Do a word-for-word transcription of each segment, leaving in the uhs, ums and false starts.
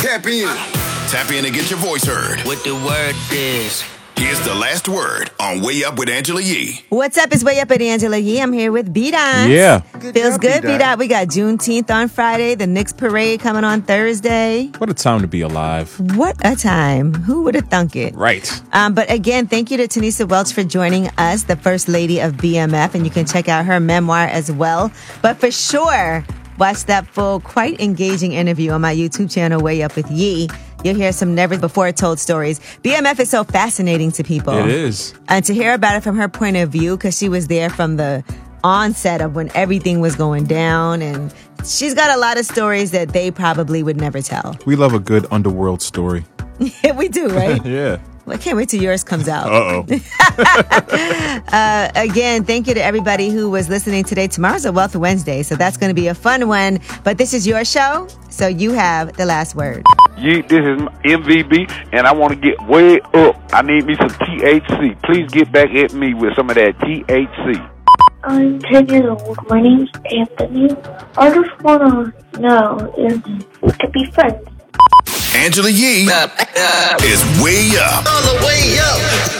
Tap in. Tap in and get your voice heard. What the word is. Here's the last word on Way Up with Angela Yee. What's up? It's Way Up with Angela Yee. I'm here with B-Dot. Yeah. Good Feels job, good, B-Dot. We got Juneteenth on Friday, the Knicks parade coming on Thursday. What a time to be alive. What a time. Who would have thunk it? Right. Um, but again, thank you to Tanisa Welch for joining us, the First Lady of B M F, and you can check out her memoir as well. But for sure, watch that full, quite engaging interview on my YouTube channel, Way Up with Yee. You'll hear some never-before-told stories. B M F is so fascinating to people. It is. And to hear about it from her point of view, because she was there from the onset of when everything was going down, and she's got a lot of stories that they probably would never tell. We love a good underworld story. We do, right? Yeah. Well, I can't wait till yours comes out. Uh-oh. uh, again, thank you to everybody who was listening today. Tomorrow's a Wealth Wednesday, so that's going to be a fun one. But this is your show, so you have the last word. Yeah, this is M V B, and I want to get way up. I need me some T H C. Please get back at me with some of that T H C. I'm ten years old. My name's Anthony. I just want to know if we could be friends. Angela Yee is Way Up. On the way up.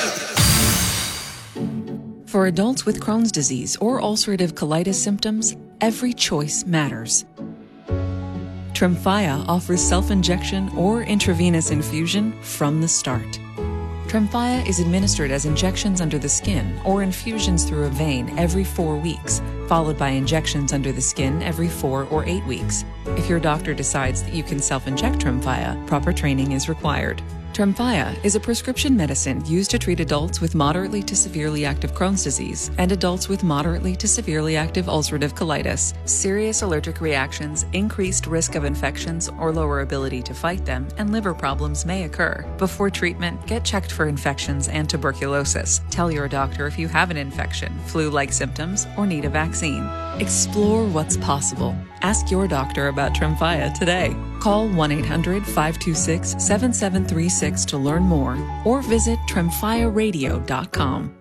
For adults with Crohn's disease or ulcerative colitis symptoms, every choice matters. Tremfya offers self-injection or intravenous infusion from the start. Tremfya is administered as injections under the skin or infusions through a vein every four weeks, followed by injections under the skin every four or eight weeks. If your doctor decides that you can self-inject Tremfya, proper training is required. Tremfya is a prescription medicine used to treat adults with moderately to severely active Crohn's disease and adults with moderately to severely active ulcerative colitis. Serious allergic reactions, increased risk of infections or lower ability to fight them, and liver problems may occur. Before treatment, get checked for infections and tuberculosis. Tell your doctor if you have an infection, flu-like symptoms, or need a vaccine. Explore what's possible. Ask your doctor about Tremfya today. Call one eight hundred five two six seven seven three six to learn more or visit tremfya radio dot com.